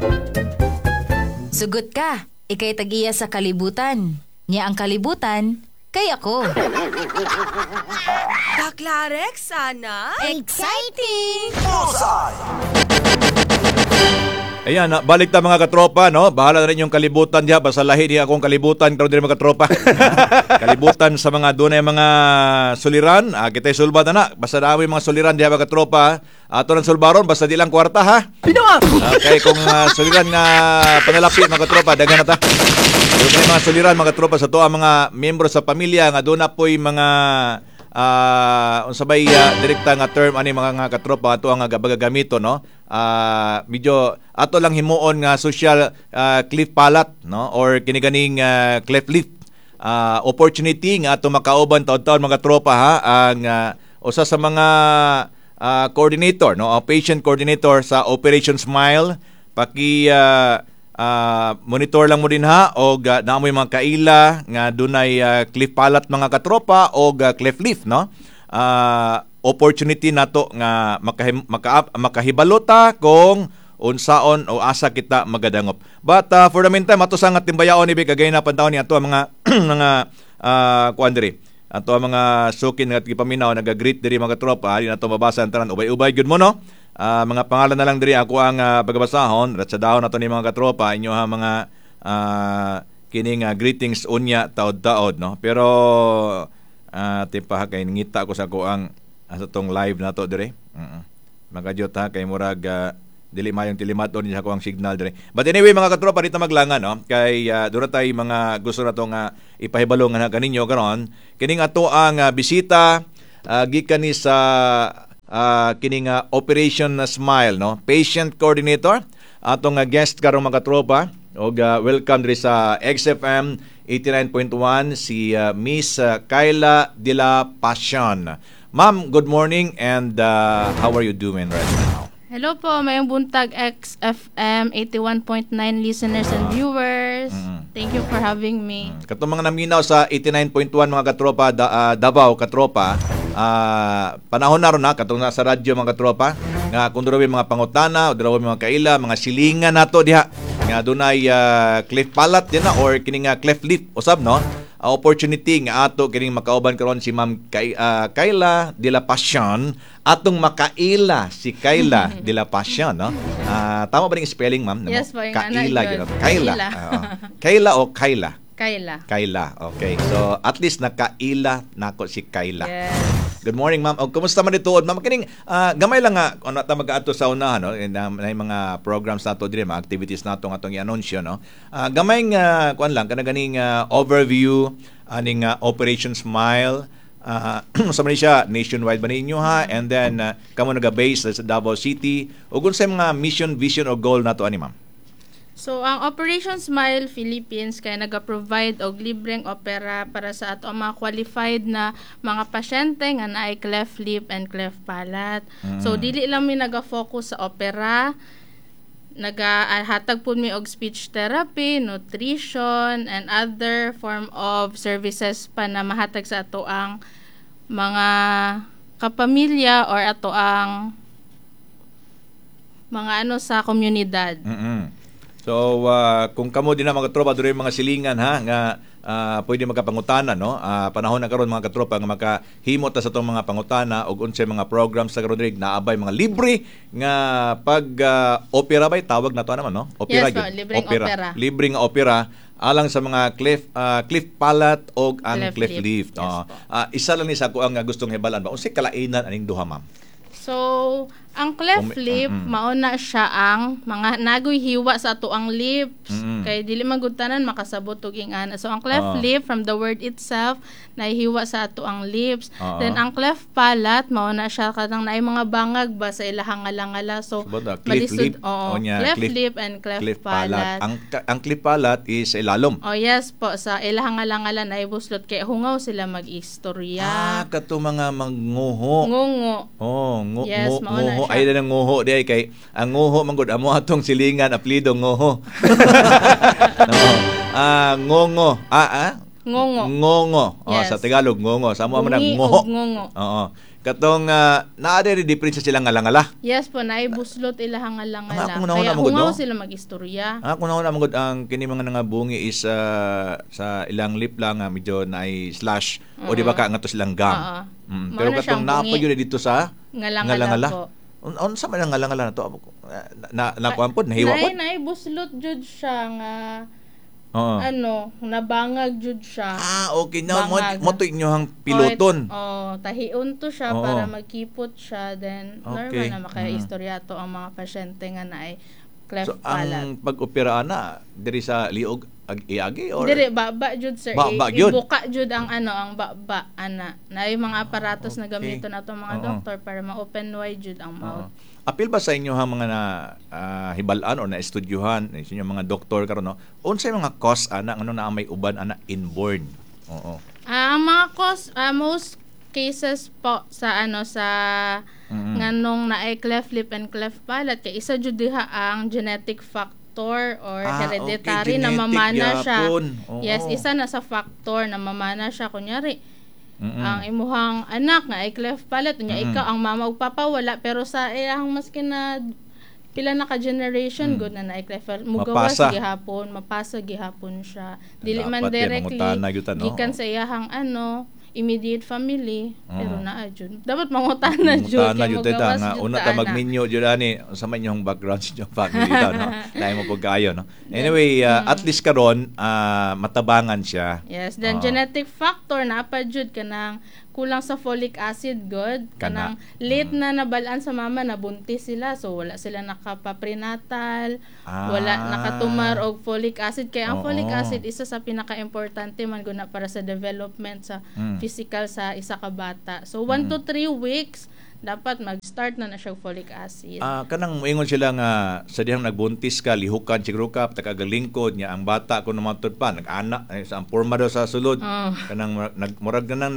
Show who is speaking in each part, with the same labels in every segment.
Speaker 1: Sugot ka, ikay tag-iya sa kalibutan. Nya ang kalibutan, kay ako.
Speaker 2: Baklarek, sana?
Speaker 3: Exciting!
Speaker 4: Ayan, balik ta mga katropa, no? Bahala na rin yung kalibutan diya. Basta lahi niya akong kalibutan, karon din mga katropa. Kalibutan sa mga dunay mga suliran. Kita'y sulba na. Basta dami mga suliran diya mga katropa. Ato ng sulbaron, basta di lang kwarta, ha? Okay, kung suliran nga panalapi mga katropa, dagan na ta. Kung may mga suliran mga katropa sa to ang mga miyembro sa pamilya nga doon na po'y mga unsabay direkta nga term ani mga katropa ato ang gagagamito, no? Medyo ato lang himuon nga social cleft palate, no, or kiniganing cleft lip opportunity nga ato makauban taon-taon mga tropa, ha, ang usa sa mga coordinator, no, patient coordinator sa Operation Smile. Paki monitor lang mo din, ha, og naamoy mga kaila nga dunay cleft palate mga katropa og cleft lip, no. Opportunity nato nga makahibalota kung unsaon o asa kita magadangop. But for the meantime, ato sa nga timbayaon ibig kagay na pantaon ni ato mga mga kuandre. Ato mga sukin nga gipaminaw naga-greet diri mga tropa, di nato mabasa ang tanan ubay-ubay gyud mo, no. Mga pangalan na lang diri ako ang pagbabasahon at sa dahon nato ni mga katropa inyo ha mga kining greetings unya taod-taod, no. Pero tipa kay ngita ko sa ko ang sa tong live na to dire. Magadyot ha kay murag dili mayong tilimaton niya ko ang signal dire. But anyway mga katropa, dito maglangan, no, kay dura tay mga gusto na tong ipahibalo nga kaninyo karon. Kining ato ang bisita gikan ni sa kining Operation Smile, no, patient coordinator. Atong guest karong mga katropa og welcome diri sa XFM 89.1 si Miss Kayla de la Passion. Ma'am, good morning and how are you doing right now?
Speaker 5: Hello po, mayong buntag XFM 81.9 listeners and viewers. Thank you for having me.
Speaker 4: Katong mga naminaw sa 89.1 mga katropa, Davao katropa, panahon na ron na, katong nasa radyo mga katropa, nga kung durawin mga pangutana, o durawin mga kaila, mga silingan nato diha, nga dunay cleft palate din na, or kining cleft lip, usab, no? Opportunity nga ato kining makauban karon si Ma'am Kayla de la Passion, atong makaila si Kayla de la Passion, no. Tama ba ning spelling, ma'am?
Speaker 5: Yes po, yung
Speaker 4: Kayla,
Speaker 5: Kayla.
Speaker 4: Kayla o Kayla?
Speaker 5: Kayla.
Speaker 4: Okay. So at least nakaila nako si Kayla.
Speaker 5: Yes.
Speaker 4: Good morning, ma'am. O, kumusta man dito? Ma'am, kining gamay lang nga ano ta mag-ato sa unahan, no? Na mga programs nato dire, mga activities nato nga atong i-anunsyo, no. Gamay nga kuan lang kana ganing overview aning Operation Smile. Sa Malaysia, nationwide ba ninyo, ha? And then kamo naga-base sa Davao City. Ug unsay mga mission, vision o goal nato ani, ma'am?
Speaker 5: So, ang Operation Smile Philippines kay naga-provide og libreng opera para sa ato mga qualified na mga pasyente nga naay cleft lip and cleft palate. So, dili lang mi naga-focus sa opera, nagahatag pud mi og speech therapy, nutrition, and other form of services pa na mahatag sa ato ang mga kapamilya or ato ang mga sa komunidad.
Speaker 4: So, kung kamo din na mga katropa, doon yung mga silingan, ha, nga pwede magkapangutana, no? Panahon na karon mga katropa nga makahimot sa itong mga pangutana o unsay mga programs sa karon rig naabay mga libre nga pag opera bay tawag na to naman, no? Opera,
Speaker 5: yes, po, libreng opera.
Speaker 4: Libreng opera alang sa mga cleft palate o ang cleft lip.
Speaker 5: Yes,
Speaker 4: isa lang ni sa ko ang gustong hibalan ba unsay kalainan aning duha, ma'am?
Speaker 5: So, ang cleft lip, mauna siya ang mga nagoy hiwa sa ato ang lips. Kay dili magutanan makasabot og ingana. So, ang cleft lip, from the word itself, nahihiwa sa ato ang lips. Then, ang cleft palate, mauna siya kanang naay mga bangag ba sa ilahang ngala-ngala. So,
Speaker 4: malisod.
Speaker 5: Cleft lip and cleft palate.
Speaker 4: Ang cleft palate is ilalom.
Speaker 5: Oh, yes po. Sa ilahang ngala-ngala na ibuslot. Kaya hungaw sila mag-istorya.
Speaker 4: Kato mga manguho.
Speaker 5: Ngungo. Yes, mauna
Speaker 4: nguho ay nang nguho di kay ang nguho manggod amo atong silingan apelyido nguho. Ngongo.
Speaker 5: Ngongo.
Speaker 4: Ngongo.
Speaker 5: Yes.
Speaker 4: Sa Tagalog ngongo. Sa amo man nguho. Oo. katong naa diri difference silang ngala-ngala.
Speaker 5: Yes po, naibuslot ilahang
Speaker 4: Ang
Speaker 5: lang.
Speaker 4: ako na
Speaker 5: Kaya
Speaker 4: mo gud,
Speaker 5: hungaw
Speaker 4: no?
Speaker 5: sila mag-istorya.
Speaker 4: Kung nauna magud ang kini mga nga bungi is sa ilang lip lang medyo naay slash o di ba ka nga to silang gum. Pero
Speaker 5: Mao na
Speaker 4: katong
Speaker 5: siyang
Speaker 4: napa
Speaker 5: bungi.
Speaker 4: yun dito sa
Speaker 5: Ngala-ngala po.
Speaker 4: Unsa man ang ngala-ngala na to? Na kuan pod nahiwa pod.
Speaker 5: Naibuslot jud siya nga
Speaker 4: Oo.
Speaker 5: nabangag jud siya.
Speaker 4: Okay na
Speaker 5: Bangag.
Speaker 4: mo to inyohang piloton.
Speaker 5: Tahiun to siya
Speaker 4: Oo.
Speaker 5: para magkipot siya, then
Speaker 4: Okay.
Speaker 5: normal na makaistorya to ang mga pasyente nga naay cleft
Speaker 4: So
Speaker 5: palate.
Speaker 4: ang pag-opera na diri sa liog iagi or
Speaker 5: Dire baba jud sir.
Speaker 4: Baba jud.
Speaker 5: Ibuka jud ang ang baba ana. Naay mga aparatos na
Speaker 4: Okay.
Speaker 5: gamiton nato mga
Speaker 4: Oo.
Speaker 5: doktor para ma-open wide jud ang mouth.
Speaker 4: Apil ba sa inyo ha mga na hibalan o na estudyuhan sa inyo mga doktor karon no? Unsay mga cause ana ano na may uban ana inborn? Oo.
Speaker 5: Ang mga cause, most cases po sa sa nganong naay cleft lip and cleft palate kay isa jud diha ang genetic factor or hereditary
Speaker 4: okay,
Speaker 5: na mamana
Speaker 4: genetic
Speaker 5: siya.
Speaker 4: yapon. Oo.
Speaker 5: Yes, isa na sa factor na mamana siya kunyari. Ang imuhang anak nga ay cleft palate nya ikaw ang mama ug papa wala pero sa iyang maski na pila na ka generation good na cleft palate mugawas
Speaker 4: Mapasa.
Speaker 5: gihapon mapasa gihapon siya dili
Speaker 4: Dapat
Speaker 5: man
Speaker 4: yan,
Speaker 5: directly
Speaker 4: mangutana gyud ta, no?
Speaker 5: gikan sa iyahang immediate family pero naa jud dapat mangutana jud
Speaker 4: Mutana
Speaker 5: kay
Speaker 4: jud ta
Speaker 5: mugawas
Speaker 4: nga
Speaker 5: jud
Speaker 4: una
Speaker 5: ta,
Speaker 4: ta
Speaker 5: ana.
Speaker 4: magminyo jud ani sa man yung background sa inyong family ta no. Dahil mo pud kaayo no. Anyway, at least karon matabangan siya.
Speaker 5: Yes, then
Speaker 4: Oo.
Speaker 5: genetic factor na pa jud kanang kulang sa folic acid good kanang late na nabalaan sa mama na buntis sila so wala sila nakapaprenatal wala nakatumar og folic acid kay ang
Speaker 4: Oo.
Speaker 5: folic acid isa sa pinaka-importante man gud na para sa development sa physical sa isa ka bata so 1 to 3 weeks dapat mag-start na siya folic acid.
Speaker 4: Kanang moingon sila nga sa dihang nagbuntis ka lihukan siguro ka tagalingkod niya ang bata kun namatod pa nag-anak sa ang porma daw sa sulod kanang murag na nang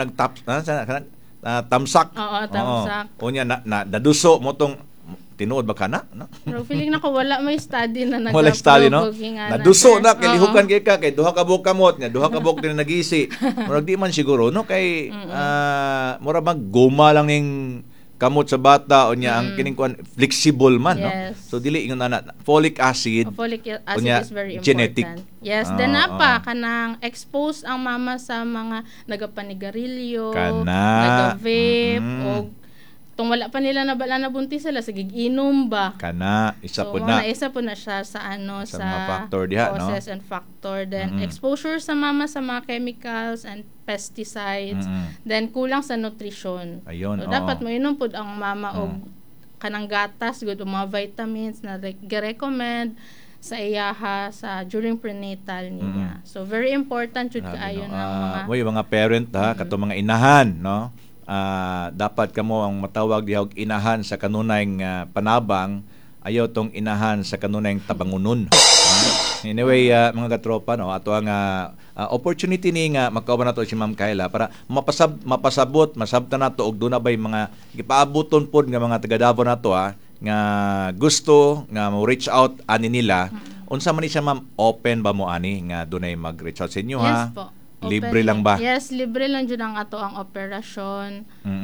Speaker 4: tamsak.
Speaker 5: Oo, tamsak.
Speaker 4: Unya na daduso mo tong tinuod ba kana no?
Speaker 5: Pero feeling nako wala may study na
Speaker 4: Wala study no.
Speaker 5: nag-approve
Speaker 4: Naduso na kay lihukan kay ka kay duha ka buok kamot nya duha ka buok din nagisi. Murag di man siguro no kay murag magguma lang ning kamot sa bata o niya ang kining kuan flexible man no.
Speaker 5: Yes.
Speaker 4: So dili ingon na folic acid.
Speaker 5: Folic acid
Speaker 4: Kunya,
Speaker 5: is very important.
Speaker 4: genetic.
Speaker 5: Yes, then pa kanang expose ang mama sa mga nagapanigarilyo,
Speaker 4: Kana.
Speaker 5: nagavape o tong wala pa nila nabala na buntis sila sige inom ba.
Speaker 4: Kana isa
Speaker 5: So,
Speaker 4: po na.
Speaker 5: isa po na siya sa
Speaker 4: Sa mga factor diha, no?
Speaker 5: causes and factor. Then, exposure sa mama sa mga chemicals and pesticides. Then, kulang sa nutrition.
Speaker 4: Ayun,
Speaker 5: So,
Speaker 4: oo.
Speaker 5: dapat mo inom pud ang mama og kanang gatas, good, o mga vitamins na gi-recommend sa iyaha sa during prenatal niya. So, very important jud kaayo ng mga
Speaker 4: Mo yung mga parent ha, kato mga inahan no. Dapat kamo ang matawag dihog inahan sa kanunayng panabang ayaw tong inahan sa kanunayng tabangunon. Anyway, mga katropa no, ato ang opportunity ni nga magkauban nato si Ma'am Kayla para mapasabot, masabtan nato og dunay bay mga gipaaboton pod nga mga taga Davao nato nga gusto nga mo reach out ani nila. Unsa man ni siya ma'am, open ba mo ani nga dunay mag-reach out sa inyo ha?
Speaker 5: Yes po.
Speaker 4: Libre lang ba?
Speaker 5: Yes, libre lang jud ang ato ang operasyon.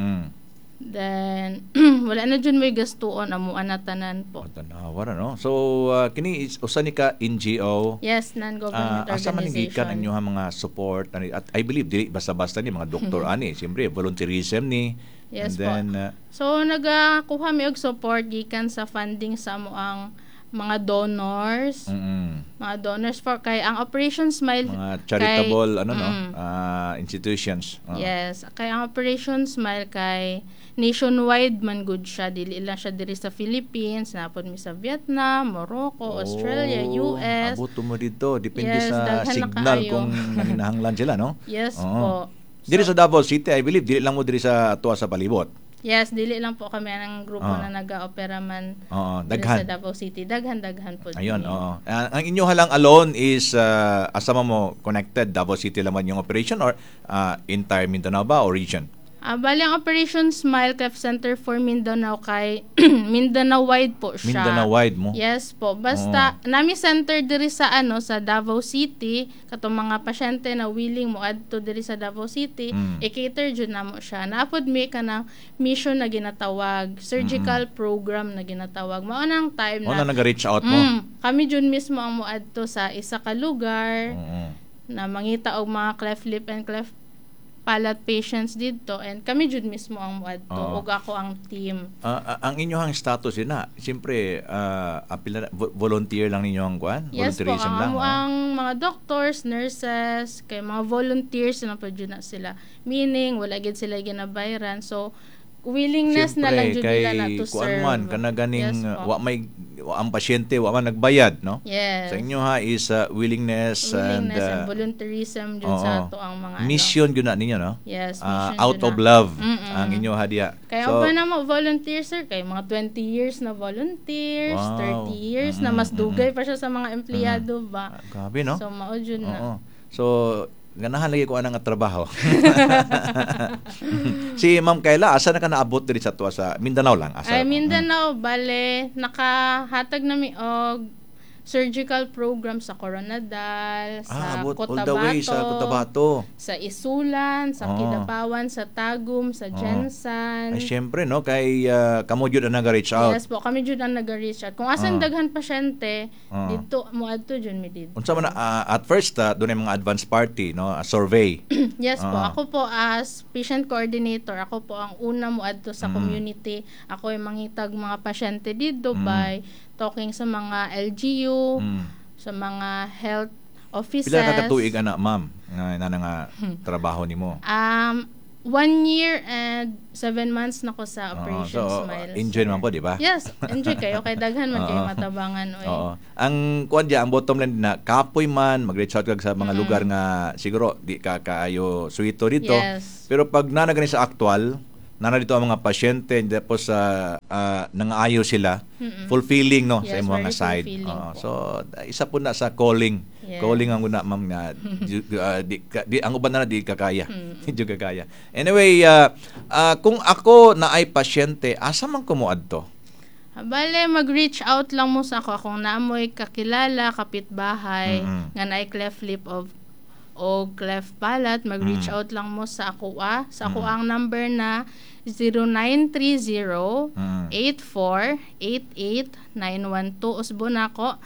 Speaker 5: Then wala na jud may gastuon amuan na tanan po.
Speaker 4: Tanawa na no. So kini is usa ni ka NGO.
Speaker 5: Yes, non-government
Speaker 4: Asa man gikan ang
Speaker 5: organization.
Speaker 4: inyong mga support ani at I believe dili basta-basta ni mga doktor ani, siyempre volunteerism ni.
Speaker 5: Yes
Speaker 4: And then
Speaker 5: So nagakuha mi og support gikan sa funding sa amoang mga donors. Mga donors for kay ang Operation Smile
Speaker 4: mga charitable
Speaker 5: kay,
Speaker 4: institutions.
Speaker 5: Yes, kay ang Operation Smile kay nationwide man good siya, dili lang siya diri sa Philippines, napod mi sa Vietnam, Morocco, Australia, US.
Speaker 4: Abot mo dito depende
Speaker 5: Yes,
Speaker 4: sa
Speaker 5: daghan na
Speaker 4: signal
Speaker 5: kaayo.
Speaker 4: kung nanginahanglan sila no.
Speaker 5: Yes
Speaker 4: Oo.
Speaker 5: po.
Speaker 4: Diri sa Davao City, I believe dili lang mo diri sa tuwa sa palibot.
Speaker 5: Yes, dili lang po kami ang grupo
Speaker 4: Oo.
Speaker 5: na nag-opera man
Speaker 4: Oo,
Speaker 5: diri
Speaker 4: daghan.
Speaker 5: sa Davao City. Daghan po.
Speaker 4: Ayun,
Speaker 5: din.
Speaker 4: oo. Ang inyo halang alone is asama mo connected Davao City laman yung operation or entire Mindanao ba or region?
Speaker 5: Bali ang Operation Smile Cleft Center for Mindanao kay Mindanao-wide po siya.
Speaker 4: Mindanao-wide mo?
Speaker 5: Yes po. Basta, nami center diri sa sa Davao City, katong mga pasyente na willing mo adto diri sa Davao City, i-cater jud namo siya. Naapod mi kanang mission na ginatawag, surgical program na ginatawag. Mao nang time
Speaker 4: Wala
Speaker 5: na
Speaker 4: nag-reach out mo?
Speaker 5: kami jud mismo ang moadto sa isa ka lugar na mangita og mga cleft lip and cleft palate patients dito, and kami jud mismo ang moadto ug ako ang team.
Speaker 4: Ang inyong status na, siyempre, volunteer lang ninyo ang kuan?
Speaker 5: Yes po,
Speaker 4: Volunteerism lang.
Speaker 5: ang mga doctors, nurses, kay mga volunteers na po jud na sila. Meaning, wala gid sila ginabayaran. So, willingness na lang jud nila na to serve.
Speaker 4: Kuan man, kanaganing,
Speaker 5: Yes po.
Speaker 4: ang pasyente, wa man nagbayad, no?
Speaker 5: Yes.
Speaker 4: Sa inyo ha, is willingness and
Speaker 5: volunteerism jud sa ato ang mga
Speaker 4: mission yun na ninyo, no?
Speaker 5: Yes, mission
Speaker 4: Out
Speaker 5: jud
Speaker 4: of
Speaker 5: na.
Speaker 4: love ang inyo hadiya.
Speaker 5: Kaya so, pa na mo volunteer sir, kay mga 20 years na volunteers,
Speaker 4: Wow.
Speaker 5: 30 years na mas dugay pa siya sa mga empleyado ba.
Speaker 4: Grabe, no?
Speaker 5: So mao jud na.
Speaker 4: Oo. So, ganahan lagi ko anang trabaho. Si Ma'am Kayla, asa na ka naabot diri sa tuwa sa Mindanao lang? Asa?
Speaker 5: Ay Mindanao, bale nakahatag nami og surgical program sa Coronadal, sa
Speaker 4: abot all the way sa
Speaker 5: Cotabato,
Speaker 4: Cotabato.
Speaker 5: sa Isulan, sa Kidapawan, sa Tagum, sa Jensan.
Speaker 4: Ay, syempre, no? Kay kamo jud ang nag-reach out.
Speaker 5: Yes po, kami jud ang nag-reach out. Kung asan daghan pasyente, dito mo adto jud mi dito.
Speaker 4: Unsa man at first doon ay mga advance party, no? A survey.
Speaker 5: Yes po, ako po as patient coordinator, ako po ang una mo adto sa community. Ako ay mangitag mga pasyente dito by talking sa mga LGU, sa mga health offices.
Speaker 4: Pila ka katuig ana, ma'am, nga trabaho nimo?
Speaker 5: 1 year and 7 months na ko sa Operation Smile.
Speaker 4: Enjoy naman po, di ba?
Speaker 5: Yes, enjoy kayo. Kay daghan man kayo matabangan.
Speaker 4: Oo. Ang kuan ang bottom line na kapoy man, mag-reach out kag sa mga lugar nga siguro di ka kaayo suito dito.
Speaker 5: Yes.
Speaker 4: Pero pag nanagani sa actual, nana dito ang mga pasyente, tapos nangaayo sila, fulfilling no sa
Speaker 5: Yes,
Speaker 4: imong
Speaker 5: very
Speaker 4: nga side.
Speaker 5: fulfilling po.
Speaker 4: So isa po na sa calling.
Speaker 5: Yes.
Speaker 4: Calling ang una ma'am nga di ang uban na di kakaya. Di kakaya. Anyway, kung ako na ay pasyente, asa man ko moadto?
Speaker 5: Bale, mag-reach out lang mo sa ako kung naamoy kakilala, kapitbahay, nga naay cleft lip o cleft palate, mag-reach out lang mo sa ako sa ako ang number na 0930-8488-912. Usbo na ako,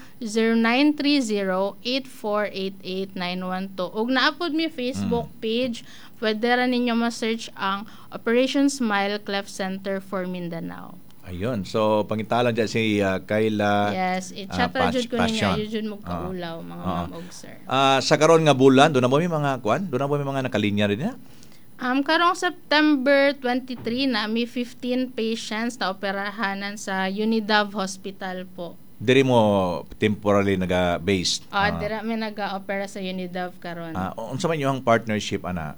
Speaker 5: 0930-8488-912. Ug naapod mi Facebook page, pwede rin ninyo ma-search ang Operation Smile Cleft Center for Mindanao.
Speaker 4: Ayun. So, pangitalan dyan si Kayla.
Speaker 5: Yes, i-chat ra jud ko ninyo, jud mo kaulaw mga ma'am og sir.
Speaker 4: Sa karon nga bulan, doon na mo may mga kuan? Doon na mo may mga nakalinya rin na?
Speaker 5: Karong September 23 na may 15 patients na operahanan sa Unidav Hospital po.
Speaker 4: Diri mo temporarily naga-based?
Speaker 5: Dira may naga-opera sa Unidav karon.
Speaker 4: Unsa man yung partnership ana?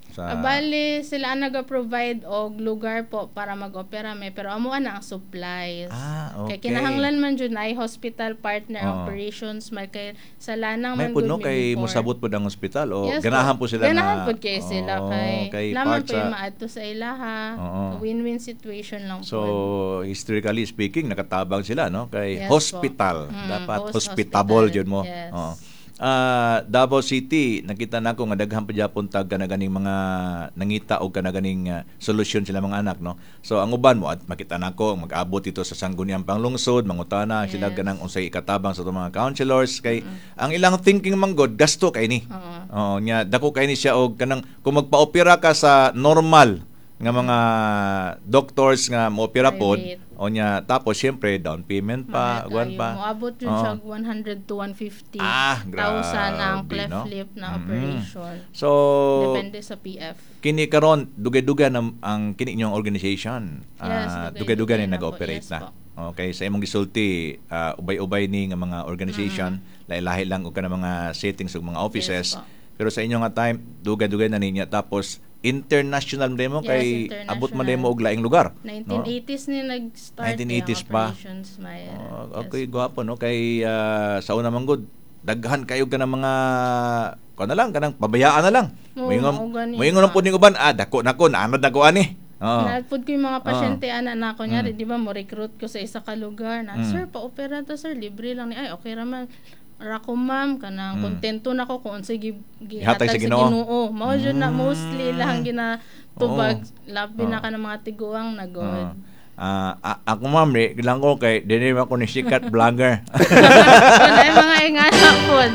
Speaker 5: Bali, sila ang nag-provide og lugar po para mag-opera may, pero amo na ang supplies.
Speaker 4: Okay.
Speaker 5: Kay kinahanglan man jud na ay hospital partner operations may kay sa lanang
Speaker 4: may
Speaker 5: man
Speaker 4: pud no
Speaker 5: good
Speaker 4: kay
Speaker 5: before.
Speaker 4: musabot pud ang ospital o
Speaker 5: Yes,
Speaker 4: ganahan po sila
Speaker 5: ganahan pud kay sila kay naman
Speaker 4: part
Speaker 5: po yung maadto sa ilaha. Win-win situation lang po.
Speaker 4: So, historically speaking, nakatabang sila no kay
Speaker 5: Yes
Speaker 4: hospital. Dapat hospitable jud mo.
Speaker 5: Yes.
Speaker 4: Davao City, nakita na ko nga daghan pa gyapon tag kanaganing mga nangita og kanaganing solusyon sila mga anak no. So ang uban mo at makita nako mag-abot ito sa Sangguniang Panglungsod, mangutana sila ganang unsay ikatabang sa mga counselors kay ang ilang thinking manggod gasto kay ni. Nya dako kay ni siya og kanang kung magpa-opera ka sa normal nga mga doctors nga mo-opera pod o nya tapos syempre down payment pa guan pa
Speaker 5: moabot jud siya 100 to 150,000 ang cleft lip na operation.
Speaker 4: So
Speaker 5: depende sa PF.
Speaker 4: Kini karon dugay-dugay ang kini inyong organization.
Speaker 5: Yes,
Speaker 4: dugay-dugay na nag-operate na. Okay, sa imong gisulti ubay-ubay ni nga mga organization, lahi-lahi lang og kanang mga settings ug mga offices. Pero sa inyo nga time dugay-dugay na ninya tapos international demo kay abot man demo og laing lugar.
Speaker 5: 1980s ni nag-start
Speaker 4: 1980s pa.
Speaker 5: Operation Smile.
Speaker 4: Okay, gwapo no kay sa una man gud daghan kayo ka ng mga na lang kanang pabayaan na lang.
Speaker 5: Oo,
Speaker 4: Moingon
Speaker 5: gani
Speaker 4: moingon
Speaker 5: nga.
Speaker 4: po ning uban, dako nako naanad nako ani. Oo.
Speaker 5: Nagpud ko yung mga pasyente ana na kunyari, di ba mo recruit ko sa isa ka lugar na, sir, pa-opera to sir, libre lang ni ay okay ra man. Ra ko ma'am kanang kontento na ko kung unsay
Speaker 4: Gihatag sa
Speaker 5: gihatag sa
Speaker 4: Ginoo.
Speaker 5: Ginoo. Mao jud na mostly lang ginatubag labi na ka ng mga tiguang na God.
Speaker 4: Ako ma'am, lang ko kay dinhi ako ni sikat vlogger.
Speaker 5: Kun ay mga ingana pod.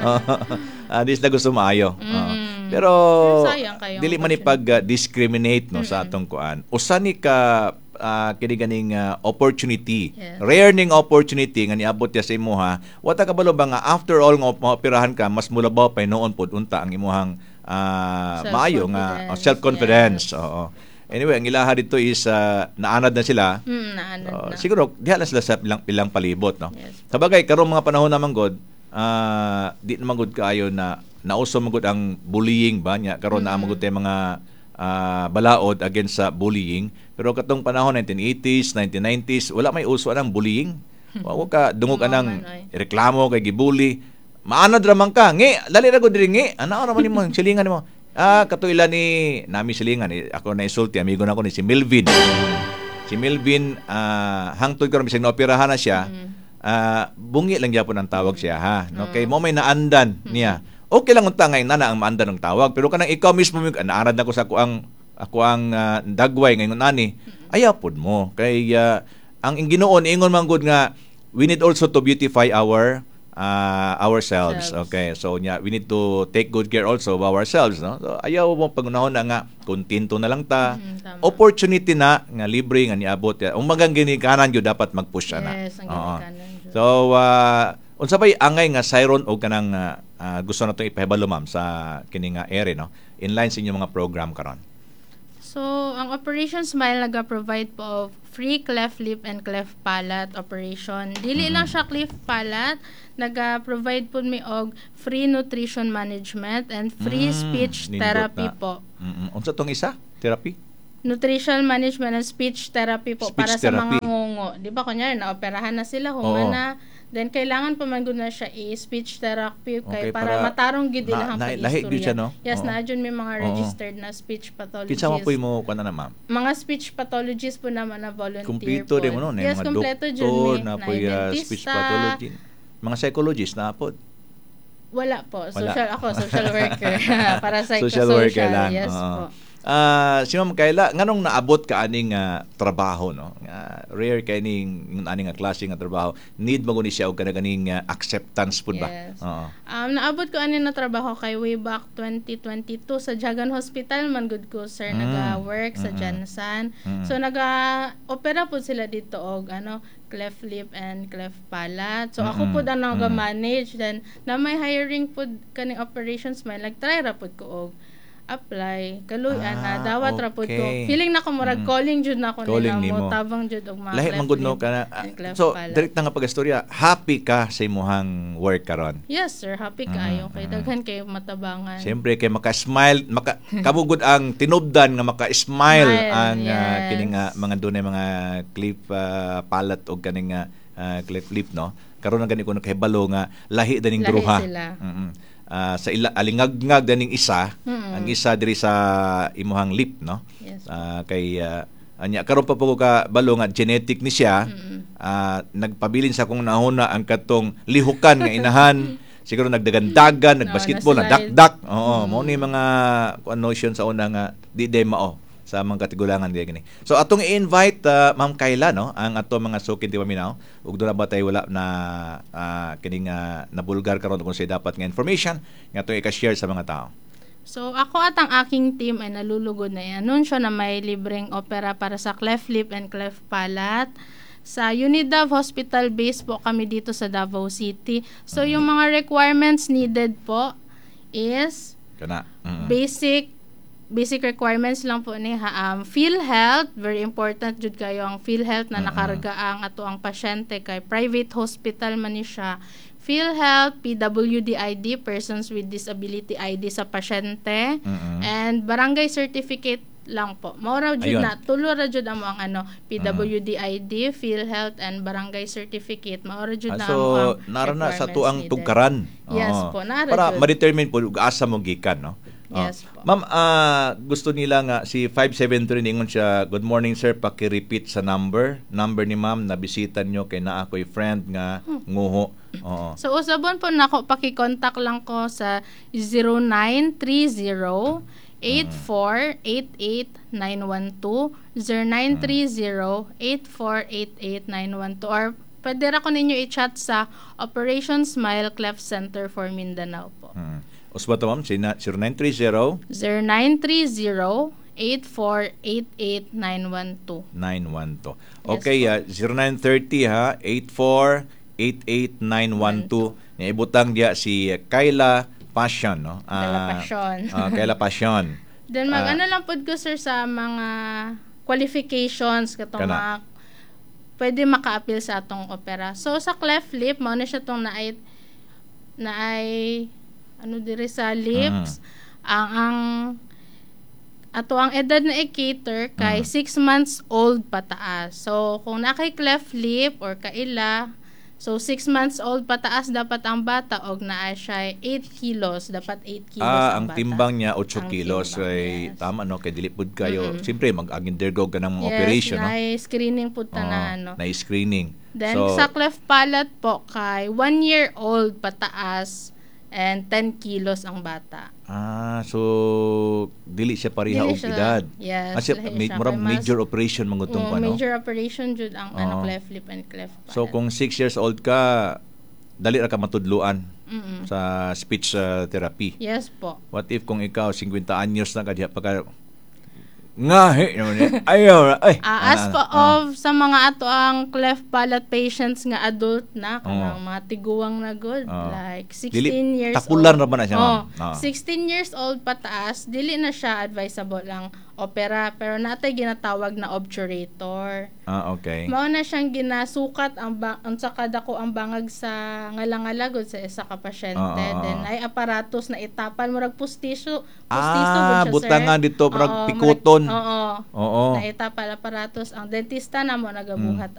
Speaker 4: Dis na gusto maayo. Pero
Speaker 5: Sayang kayo.
Speaker 4: dili man ipag-discriminate no sa atong kuan. Usa ni ka kini ganing opportunity.
Speaker 5: Yes.
Speaker 4: Rare ning opportunity nga niabot ya sa imuha. Wata kabalo ba nga after all nga maoperahan ka mas mulabaw pa noon pod unta ang imuhang maayo nga self-confidence. Oo. Anyway, ang ilaha dito is naanad na sila.
Speaker 5: Naanad na.
Speaker 4: Siguro diha na sila sa ilang palibot no.
Speaker 5: Yes.
Speaker 4: Sabagay karong mga panahon naman god di naman god kaayo na nauso man gud ang bullying ba nya karon na magud tay mga balaod against sa bullying, pero katong panahon 1980s 1990s wala may uso anang bullying. Wa ka dungog anang reklamo kay gibully, maanad ra man ka ngi dali ra gud diri ngi ana ra man nimo silingan nimo. Katuila ni nami silingan ako na isulti amigo nako ni si Melvin. Si Melvin hangtod karon bisag naoperahan na siya. Bungi lang gyapon ang tawag siya ha. No kay mo may naandan niya. Okay lang unta ngayon na ang maandan ng tawag, pero kanang ikaw mismo naarad nako sa ako ang dagway ngayon ani. Ayapod mo kay ang Ginoon ingon man gud nga we need also to beautify ourselves. Okay, so we need to take good care also of ourselves, no? So ayaw mo pagunahon na nga kontento na lang ta. Opportunity na nga libre nga niabot ya. Umagang ginikanan gyud dapat mag-push na.
Speaker 5: Yes, ang ginikanan gyud.
Speaker 4: So unsa bay angay nga sayron og kanang gusto natong ipahibalo ma'am sa kini nga ere no in line sa inyong mga program karon.
Speaker 5: So, ang Operation Smile naga-provide po of free cleft lip and cleft palate operation. Dili lang siya cleft palate, naga-provide po mi og free nutrition management and free speech
Speaker 4: nindot
Speaker 5: therapy
Speaker 4: na.
Speaker 5: po.
Speaker 4: Unsa tong isa? Therapy?
Speaker 5: Nutrition management and speech therapy po
Speaker 4: Speech
Speaker 5: para sa
Speaker 4: therapy.
Speaker 5: mga ngungo. Di ba kunyari naoperahan na sila, humana. Then kailangan pa man gud na siya speech therapy
Speaker 4: Okay,
Speaker 5: kay para
Speaker 4: para
Speaker 5: matarong gid ilang
Speaker 4: lahi gyud siya, no?
Speaker 5: Yes,
Speaker 4: Oo.
Speaker 5: na jud may mga
Speaker 4: Oo.
Speaker 5: registered na speech pathologists.
Speaker 4: Kinsa man puy mo kana na ma'am?
Speaker 5: Mga speech pathologists po naman na volunteer
Speaker 4: Kumpleto
Speaker 5: po.
Speaker 4: din mo no,
Speaker 5: Yes,
Speaker 4: mga
Speaker 5: kompleto
Speaker 4: doktor
Speaker 5: dyan
Speaker 4: na
Speaker 5: na
Speaker 4: puy speech
Speaker 5: dentista.
Speaker 4: pathology. Mga psychologist na pod.
Speaker 5: Wala po.
Speaker 4: Wala.
Speaker 5: Social worker. Para sa
Speaker 4: Social worker lang.
Speaker 5: Yes
Speaker 4: Oo.
Speaker 5: po.
Speaker 4: Si Ma'am Kayla, nganong naabot ka aning trabaho no? Rare kay ning aning klase nga trabaho. Need mo guni siya og kanaganing acceptance pud ba?
Speaker 5: Yes.
Speaker 4: Oo.
Speaker 5: Naabot ko ani na trabaho kay way back 2022 sa Jagan Hospital man gud ko sir naga-work sa Jansan. So naga-opera po sila dito og cleft lip and cleft palate. So ako pud ang naga-manage then na may hiring pud kaning operations may nag-try ra pud ko og apply kaluyan na dawat ra pud ko.
Speaker 4: okay.
Speaker 5: Feeling na ko murag calling jud na ko
Speaker 4: Calling
Speaker 5: nila
Speaker 4: nimo.
Speaker 5: mo tabang jud og mga
Speaker 4: Lahi
Speaker 5: cleft
Speaker 4: man gud no
Speaker 5: lip
Speaker 4: kana.
Speaker 5: and cleft
Speaker 4: So,
Speaker 5: palate.
Speaker 4: direct na nga pagastorya, happy ka sa imong work karon.
Speaker 5: Yes, sir. Happy kayo. Kay daghan kayo matabangan.
Speaker 4: Siyempre kay maka-smile, kabugod ang tinubdan nga maka-smile
Speaker 5: Smile,
Speaker 4: ang
Speaker 5: yes.
Speaker 4: kini nga mga dunay mga clip palate og kaning cleft lip no. Karon na gani ko nakahibalo nga lahi daning
Speaker 5: Lahi
Speaker 4: druha.
Speaker 5: sila.
Speaker 4: Sa alingag-ngag daning isa, ang isa diri sa imuhang lip no.
Speaker 5: Yes.
Speaker 4: Kay anya karon pa po ka balo nga genetic ni siya. Nagpabilin sa kung nahuna ang katong lihukan nga inahan. Siguro nagdagan-dagan, nagbasketball,
Speaker 5: naslide.
Speaker 4: nadakdak. Oo, mo ni mga notion sa una nga di day mao sa mga katigulangan diya gani. So atong i-invite Ma'am Kayla no ang ato mga sukin di paminaw ug doon na ba tayo wala na kining nabulgar karon kung say dapat nga information nga atong i-share sa mga tao.
Speaker 5: So, ako at ang aking team ay nalulugod na i-anunsyo na may libreng opera para sa cleft lip and cleft palate. Sa Unidav Hospital base po kami dito sa Davao City. So, yung mga requirements needed po is
Speaker 4: Kana.
Speaker 5: basic requirements lang po ni PhilHealth, very important jud kayo ang PhilHealth na nakarga ang ato ang pasyente kay private hospital man ni siya. PhilHealth, PWD ID, Persons with Disability ID sa pasyente, and barangay certificate lang po. Maura jud
Speaker 4: Ayun.
Speaker 5: na tulo ra jud ang mga PWD ID, PhilHealth and barangay certificate. Maura jud na
Speaker 4: So,
Speaker 5: ang
Speaker 4: narana sa
Speaker 5: requirements
Speaker 4: tuang
Speaker 5: needed.
Speaker 4: tugkaran.
Speaker 5: Yes
Speaker 4: Oo.
Speaker 5: po, nara
Speaker 4: Para
Speaker 5: jud.
Speaker 4: ma-determine po ug asa mo gikan, no?
Speaker 5: Yes po.
Speaker 4: Ma'am, gusto nila nga si 573 ningon siya, good morning sir, paki-repeat sa number ni ma'am na bisita nyo kay naa ko'y friend nga nguho. Oo.
Speaker 5: So usabon po nako paki-contact lang ko sa 0930-8488-912 0930-8488-912 or pwede ra ko ninyo i-chat sa Operation Smile Cleft Center for Mindanao po.
Speaker 4: Usba to ma'am, 0930
Speaker 5: 0930-8488-912.
Speaker 4: 912. Okay, 0930 ha, 8488-912. Ibutang dia si Kayla Passion, no?
Speaker 5: Kayla Passion.
Speaker 4: Kayla Passion.
Speaker 5: Then ano lang po ko sir sa mga qualifications katong
Speaker 4: Kana.
Speaker 5: mga pwede maka-appeal sa atong opera. So sa cleft lip mao na siya tong naay ano diri sa lips ang ato ang edad na i-cater kay 6 months old pataas. So kung nakay cleft lip or kaila, so 6 months old pataas dapat ang bata og naa siya 8 kilos, dapat 8 kilos
Speaker 4: ang
Speaker 5: bata.
Speaker 4: timbang niya 8
Speaker 5: Ang
Speaker 4: kilos
Speaker 5: timbang,
Speaker 4: ay
Speaker 5: yes.
Speaker 4: tama no kay dili pud kayo. Siyempre mag-undergo ka ng operation, no?
Speaker 5: Yes, screening po na
Speaker 4: Na-screening.
Speaker 5: Then,
Speaker 4: So,
Speaker 5: sa cleft palate po, kay 1 year old pataas and 10 kilos ang bata.
Speaker 4: so dili siya pareha
Speaker 5: Dili
Speaker 4: og
Speaker 5: siya-
Speaker 4: edad.
Speaker 5: yes,
Speaker 4: Kasi
Speaker 5: lahi siya.
Speaker 4: murag
Speaker 5: Kay mas-
Speaker 4: major operation mangutong pa, no?
Speaker 5: Major operation jud ang
Speaker 4: Oo.
Speaker 5: cleft lip and cleft palate.
Speaker 4: So kung 6 years old ka, dali ra ka matudluan sa speech therapy.
Speaker 5: Yes po.
Speaker 4: What if kung ikaw 50 anyos na ka diha pagka ngahi naman eh. Ayaw. Ay.
Speaker 5: As po of sa mga ato ang cleft palate patients nga adult na, kanang mga tiguang na good, like 16
Speaker 4: Dili,
Speaker 5: years
Speaker 4: takulan
Speaker 5: old.
Speaker 4: ra ba na siya, ma'am?
Speaker 5: 16 years old pataas, dili na siya advisable lang opera, pero natay ginatawag na obturator.
Speaker 4: Okay.
Speaker 5: Mao na siyang ginasukat ang unsa kada ko ang bangag sa ngalangalagod sa isa ka pasyente. Then ay aparatos na itapan murag pustiso gud siya, sir.
Speaker 4: butangan dito, murag
Speaker 5: Oo,
Speaker 4: pikuton.
Speaker 5: Oo.
Speaker 4: Oo.
Speaker 5: Na itapal aparatos ang dentista na mo nagabuhat